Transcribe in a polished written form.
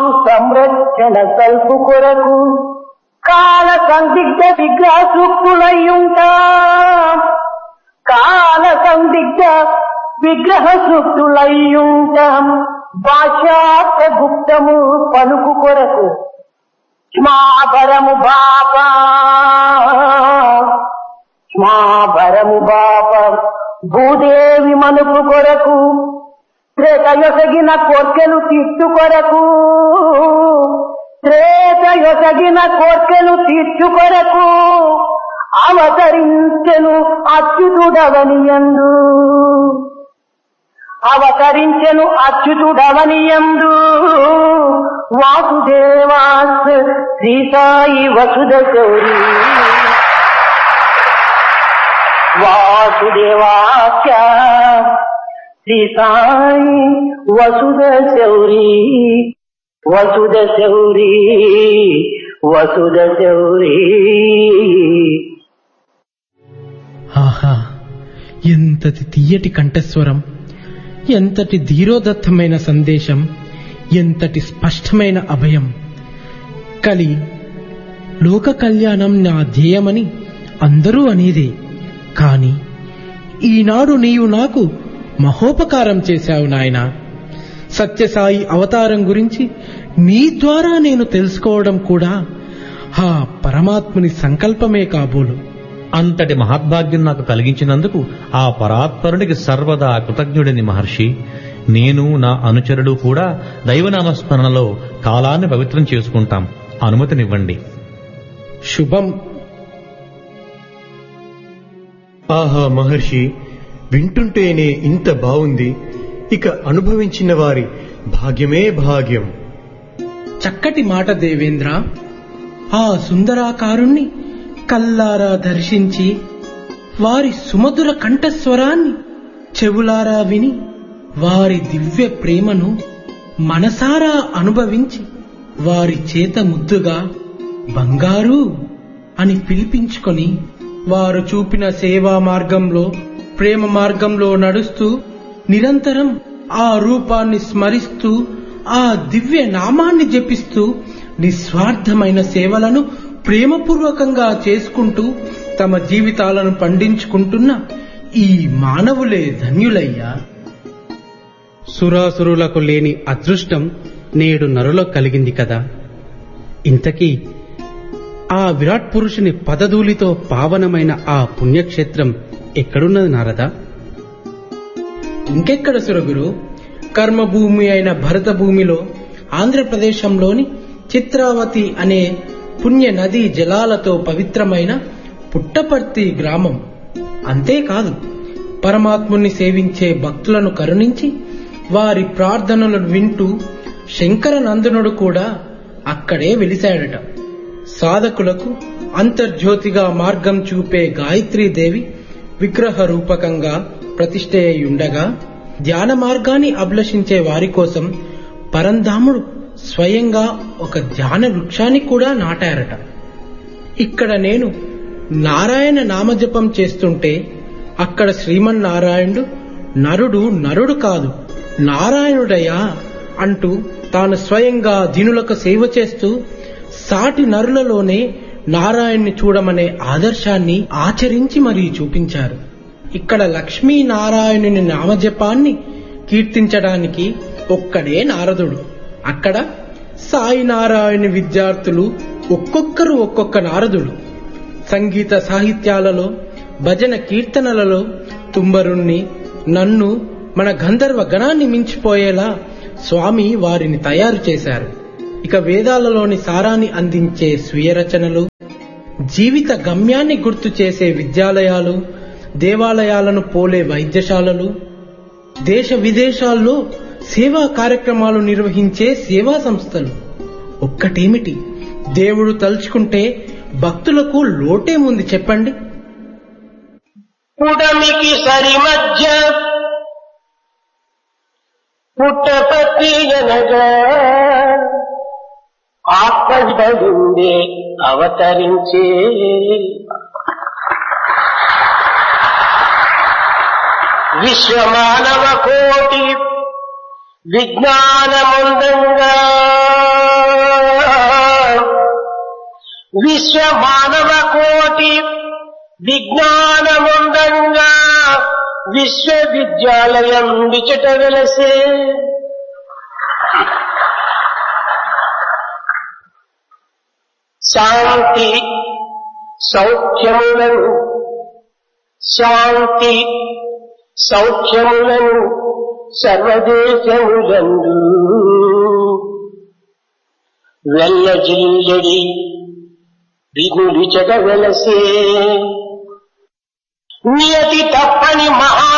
మాతృ సంరక్షణ కల్పు కొరకు కాల సందిగ్ధ విగ్రహ సూక్తులయ్యుంటా. కాల సందిగ్ధ విగ్రహ సూక్తులయ్యుంటాం. భాషార్థ గుప్తము పలుకు కొరకు స్మాభరము బాపా. స్మాభరము బాప భూదేవి మనుపు కొరకు త్రేతయొసగిన కోర్కెలు తీర్చు కొరకు. త్రేతయొసగిన కోర్కెలు తీర్చు కొరకు అవతరించెను అచ్యుతుడవనియందు. అవతరించెను అచ్యుతుడవనియందు. వాసుదేవాస్ శ్రీ సాయి వసుధ శౌరీ. వాసుదేవాస్య శ్రీ సాయి వసుధ శౌరీ. వసుధ శౌరీ వసుధ శౌరీ. ఆహా, ఎంతటి తీయటి కంఠస్వరం, ఎంతటి ధీరోదత్తమైన సందేశం, ఎంతటి స్పష్టమైన అభయం. కలి లోక కళ్యాణం నా ధ్యేయమని అందరూ అనేదే. కాని ఈనాడు నీవు నాకు మహోపకారం చేశావు నాయనా. సత్యసాయి అవతారం గురించి నీ ద్వారా నేను తెలుసుకోవడం కూడా ఆ పరమాత్ముని సంకల్పమే కాబోలు. అంతటి మహద్భాగ్యం నాకు కలిగించినందుకు ఆ పరాత్పరునికి సర్వదా కృతజ్ఞుడిని మహర్షి. నేను నా అనుచరుడు కూడా దైవనామస్మరణలో కాలాన్ని పవిత్రం చేసుకుంటాం. అనుమతినివ్వండి. శుభం. ఆహా మహర్షి, వింటుంటేనే ఇంత బావుంది. ఇక అనుభవించిన వారి భాగ్యమే భాగ్యం. చక్కటి మాట దేవేంద్ర. ఆ సుందరాకారుణ్ణి కల్లారా దర్శించి వారి సుమధుర కంఠస్వరాన్ని చెవులారా విని వారి దివ్య ప్రేమను మనసారా అనుభవించి వారి చేత ముద్దుగా బంగారు అని పిలిపించుకొని వారు చూపిన సేవా మార్గంలో, ప్రేమ మార్గంలో నడుస్తూ నిరంతరం ఆ రూపాన్ని స్మరిస్తూ ఆ దివ్య నామాన్ని జపిస్తూ నిస్వార్థమైన సేవలను ప్రేమపూర్వకంగా చేసుకుంటూ తమ జీవితాలను పండించుకుంటున్న ఈ మానవులే ధన్యులయ్యా. సురాసురులకు లేని అదృష్టం నేడు నరులో కలిగింది కదా. ఇంతకీ ఆ విరాట్ పురుషుని పదధూలితో పావనమైన ఆ పుణ్యక్షేత్రం ఎక్కడున్నది నారదా? ఇంకెక్కడ సురగురు? కర్మభూమి అయిన భరత భూమిలో ఆంధ్రప్రదేశంలోని చిత్రావతి అనే పుణ్య నదీ జలాలతో పవిత్రమైన పుట్టపర్తి గ్రామం. అంతేకాదు, పరమాత్ముని సేవించే భక్తులను కరుణించి వారి ప్రార్థనలను వింటూ శంకర నందనుడు కూడా అక్కడే వెలిశాడట. సాధకులకు అంతర్జ్యోతిగా మార్గం చూపే గాయత్రీదేవి విగ్రహ రూపకంగా ప్రతిష్ఠేయుండగా ధ్యాన మార్గాన్ని అభిలషించే వారి కోసం పరంధాముడు స్వయంగా ఒక ధ్యాన వృక్షాన్ని కూడా నాటారట. ఇక్కడ నేను నారాయణ నామజపం చేస్తుంటే అక్కడ శ్రీమన్నారాయణుడు నరుడు కాదు నారాయణుడయ్యా అంటూ తాను స్వయంగా దీనులకు సేవ చేస్తూ సాటి నరులలోనే నారాయణ్ణి చూడమనే ఆదర్శాన్ని ఆచరించి మరీ చూపించారు. ఇక్కడ లక్ష్మీనారాయణుని నామజపాన్ని కీర్తించడానికి ఒక్కడే నారదుడు. అక్కడ సాయి నారాయణ విద్యార్థులు ఒక్కొక్కరు ఒక్కొక్క నారదుడు. సంగీత సాహిత్యాలలో, భజన కీర్తనలలో తుంబరుణ్ణి, నన్ను, మన గంధర్వ గణాన్ని మించిపోయేలా స్వామి వారిని తయారు చేశారు. ఇక వేదాలలోని సారాన్ని అందించే స్వీయ రచనలు, జీవిత గమ్యాన్ని గుర్తు చేసే విద్యాలయాలు, దేవాలయాలను పోలే వైద్యశాలలు, దేశ విదేశాల్లో సేవా కార్యక్రమాలు నిర్వహించే సేవా సంస్థలు. ఒక్కటేమిటి, దేవుడు తలుచుకుంటే భక్తులకు లోటేముంది చెప్పండి? పుడమికి సరి మధ్య పుట్టపర్తి అనగా ఆత్మజుండే అవతరించే విశ్వమానవ కోటి విజ్ఞానముందంగా విశ్వ మానవ కోటి విజ్ఞానముందంగా విశ్వవిద్యాలయం విచట వెలసే. శాంతి సౌఖ్యములను శాంతి సౌఖ్యములను సర్వదేశములందు వెల్లజిల్లడి విగులిచట వెలసే. నియతి తప్పని మహా